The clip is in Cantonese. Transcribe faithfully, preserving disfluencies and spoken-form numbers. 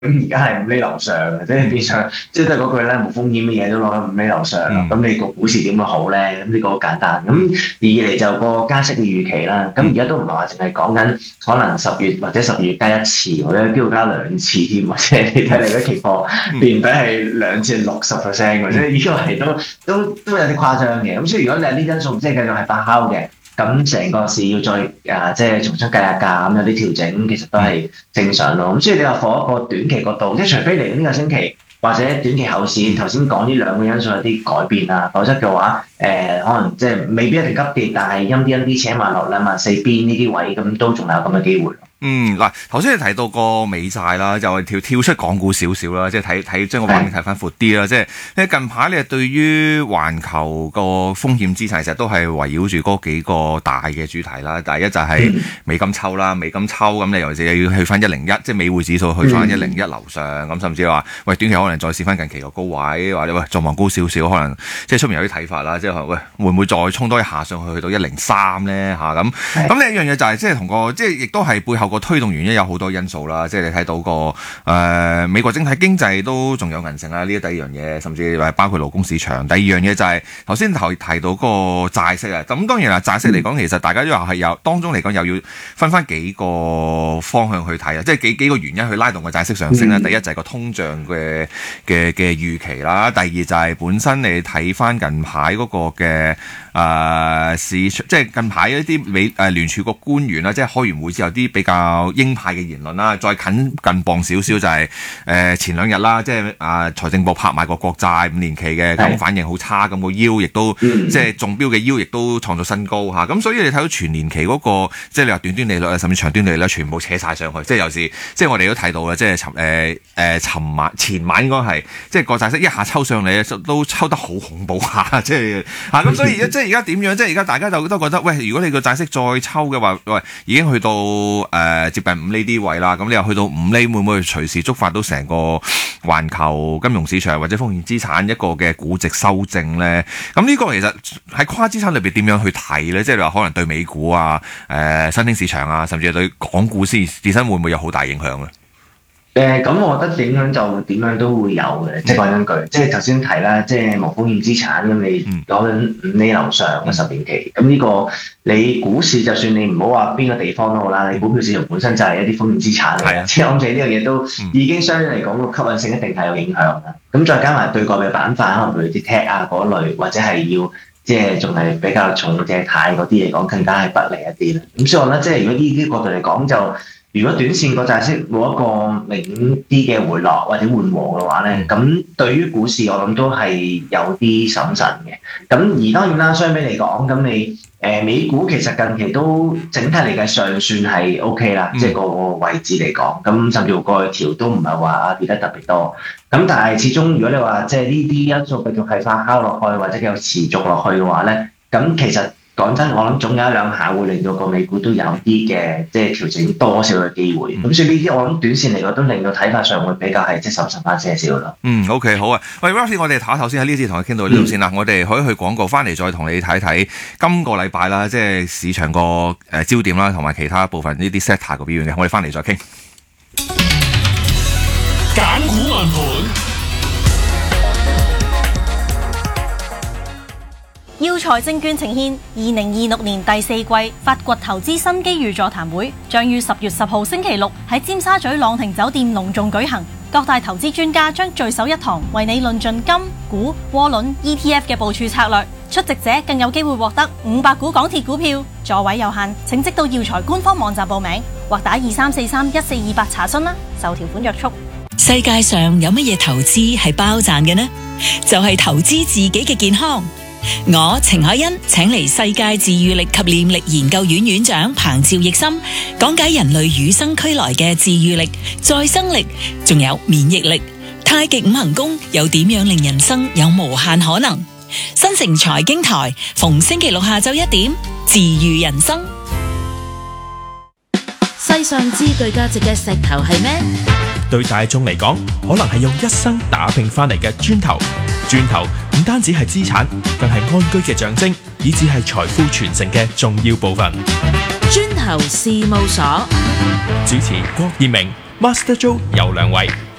咁而家係五厘樓上嘅，即係變相即係都係嗰句咧，冇風險嘅嘢都攞緊五厘樓上啦。咁、嗯、你個股市點會好咧？咁呢個好簡單。咁二嚟就個加息嘅預期啦。咁而家都唔係話淨係講緊可能十月或者十二月加一次，或者有機會加兩次添，或者你睇你嗰期貨年底係兩至六十 percent 嘅，即係呢個係都都都有啲誇張嘅。咁所以如果你係呢因素即係繼續係發酵嘅。咁成個市要再啊，即係重新計下價，咁有啲調整，其實都係正常咯。咁所以你話放一個短期角度，即係除非嚟緊呢個星期或者短期後市，頭先講呢兩個因素有啲改變啊，否則嘅話，誒、呃、可能即係未必一定急跌，但係陰啲陰啲，扯埋落兩萬四邊呢啲位，咁都仲有咁嘅機會。 嗯，嗱，頭先你提到個美債啦，就係跳跳出港股少少啦，即係睇睇將個畫面睇翻闊啲啦，即係你近排你對於環球個風險資產其實都係圍繞住嗰幾個大嘅主題啦。第一就係美金抽啦，美金抽咁你尤其是要去翻一零一，即係美匯指數去翻一零一樓上，咁、嗯、甚至話喂短期可能再試翻近期個高位，或者喂再望高少少，可能即係出面有啲睇法啦，即係喂會唔會再衝多一下上去去到一零三咧嚇咁？咁另一樣嘢就係、是、即係同個即係亦都係背後個推動原因有好多因素啦，即係你睇到個誒、呃、美國整體經濟都仲有韌性啦，呢啲第一樣嘢，甚至係包括勞工市場。第二樣嘢就係頭先頭提到個債息啊，咁當然啦，債息嚟講其實大家都話係有當中嚟講又要分翻幾個方向去睇啊，即係幾幾個原因去拉動個債息上升啦。第一就係個通脹嘅嘅嘅預期啦，第二就係本身你睇翻近排嗰個嘅。誒、呃、市場即係近排一啲美誒聯儲局官員啦，即係開完會之後啲比較鷹派嘅言論啦，再近近磅少少就係、是、誒、呃、前兩日啦，即係啊、呃、財政部拍賣個國債五年期嘅，咁反應好差，咁、那個 yield 亦都、嗯、即係中標嘅 yield 亦都創造新高嚇，咁、啊、所以你睇到全年期嗰、那個即係你話短端利率甚至長端利率全部扯晒上去，即係有時即係我哋都睇到啦，即係尋誒誒尋晚前晚應該係即係個債息一下抽上嚟都抽得好恐怖下，即係嚇咁，所以而家即係而家點樣？即係而家大家就都覺得，喂，如果你個債息再抽嘅話，喂，已經去到誒、呃、接近五厘啲位啦。咁你又去到五厘，會唔會隨時觸發到成個環球金融市場或者風險資產一個嘅估值修正咧？咁呢個其實喺跨資產裏邊點樣去睇咧？即係你話可能對美股啊、誒、呃、新興市場啊，甚至係對港股先自身會唔會有好大影響咧？ 誒咁、呃，我覺得影響就點樣都會有嘅，即係講緊句，即係頭先提啦，即係無風險資產咁，你講緊五厘樓上嘅十年期，咁呢、嗯、個你股市就算你唔好話邊個地方都好啦，你股票市場本身就係一啲風險資產嚟嘅，即係我諗住呢樣嘢都已經相對嚟講個吸引性一定係有影響啦。咁、嗯、再加埋對個別板塊，可能譬如啲 tech 啊嗰類，或者係要即係仲係比較重借貸嗰啲嚟講，更加係不利一啲啦。咁所以我覺得即係如果呢啲角度嚟講就。如果短線個債息冇一個明顯啲嘅回落或者緩和嘅話咧，咁對於股市我諗都係有啲審慎嘅。咁而當然啦，相比嚟講，咁你誒、呃、美股其實近期都整體嚟計上算係 O K 啦，嗯、即係個位置嚟講，咁甚至乎過去調都唔係話跌得特別多。咁但係始終如果你話即係呢啲因素繼續係發酵落去或者繼續持續落去嘅話咧，咁其實。講真，我諗總有一兩下會令到個美股都有啲嘅即係調整多少嘅機會。咁、嗯、所以呢啲我諗短線嚟講都令到睇法上會比較係即係審慎翻些少咯。嗯 ，OK 好啊。喂 Ralph 我哋唞一唞先，喺呢節同佢傾到呢度先啦。嗯、我哋可以去廣告翻嚟再同你睇睇今個禮拜啦，即係市場個誒焦點啦，同埋其他部分呢啲 sector 個表現嘅。我哋翻嚟再傾。 揀股問盤。 耀才證券呈獻二零二六年第四季發掘投資新機遇座談會，將於十月十號星期六喺尖沙咀朗廷酒店隆重舉行。各大投資專家將聚首一堂，為你論盡金、股、窩輪、E T F 嘅部署策略。出席者更有機會獲得五百股港鐵股票，座位有限，請即到耀才官方網站報名，或打二三四三一四二八查詢啦。受條款約束。 世界上有乜嘢投資係包賺嘅呢？就係、是、投資自己嘅健康。我程海欣請嚟世界治愈力及念力研究院院長彭趙奕森講解人類與生俱來嘅治愈力、再生力，仲有免疫力。太極五行功又點樣令人生有無限可能？新城財經台逢星期六下晝一點，治愈人生。 世上最具價值嘅石頭係咩？ 對大眾嚟講，可能係用一生打拼翻嚟嘅磚頭。磚頭唔單止係資產，更係安居嘅象徵，以至係財富傳承嘅重要部分。 磚頭事務所主持郭燕明 Master Joe 有兩位。